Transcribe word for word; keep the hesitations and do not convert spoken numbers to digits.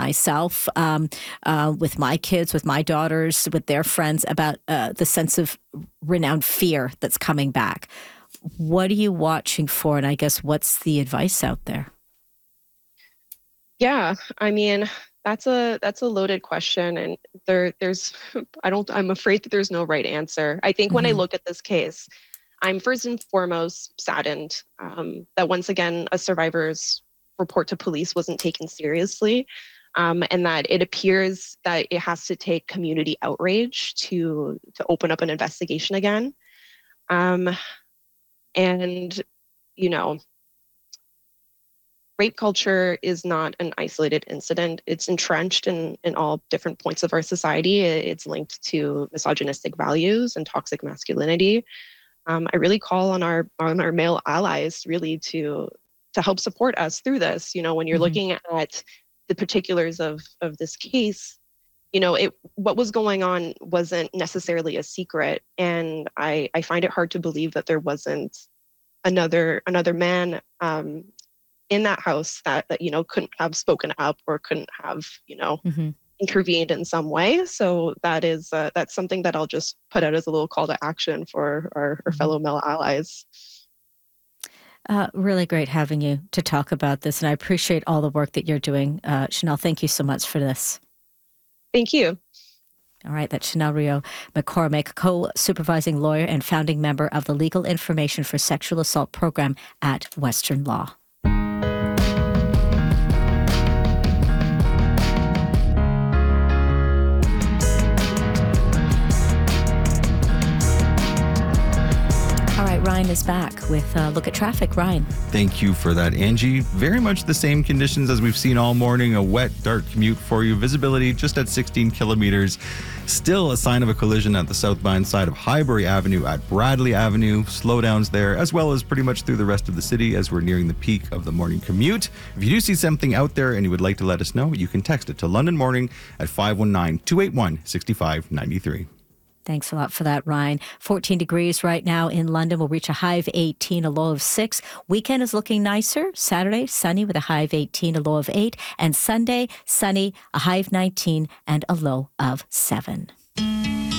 myself, um, uh, with my kids, with my daughters, with their friends about uh, the sense of renowned fear that's coming back. What are you watching for? And I guess what's the advice out there? Yeah, I mean, that's a that's a loaded question, and there there's I don't I'm afraid that there's no right answer. I think when I Mm-hmm. look at this case, I'm first and foremost saddened um, that once again a survivor's report to police wasn't taken seriously, um, and that it appears that it has to take community outrage to to open up an investigation again. Um, and you know, rape culture is not an isolated incident. It's entrenched in, in all different points of our society. It's linked to misogynistic values and toxic masculinity. Um, I really call on our on our male allies really to to help support us through this. You know, when you're Mm-hmm. looking at the particulars of of this case, you know, it what was going on wasn't necessarily a secret, and I I find it hard to believe that there wasn't another another man um, in that house that, that you know couldn't have spoken up or couldn't have you know Mm-hmm. intervened in some way. So that is uh, that's something that I'll just put out as a little call to action for our, our Mm-hmm. fellow male allies. Uh, really great having you to talk about this, and I appreciate all the work that you're doing. Uh, Chanel, thank you so much for this. Thank you. All right, that's Chanel Rio McCormick, co-supervising lawyer and founding member of the Legal Information for Sexual Assault program at Western Law. All right, Ryan is back with a look at traffic. Ryan. Thank you for that, Angie. Very much the same conditions as we've seen all morning. A wet, dark commute for you. Visibility just at sixteen kilometers. Still a sign of a collision at the southbound side of Highbury Avenue at Bradley Avenue. Slowdowns there, as well as pretty much through the rest of the city as we're nearing the peak of the morning commute. If you do see something out there and you would like to let us know, you can text it to London Morning at five one nine, two eight one, six five nine three. Thanks a lot for that, Ryan. fourteen degrees right now in London. We'll reach a high of eighteen, a low of six. Weekend is looking nicer. Saturday, sunny with a high of eighteen, a low of eight. And Sunday, sunny, a high of nineteen and a low of seven.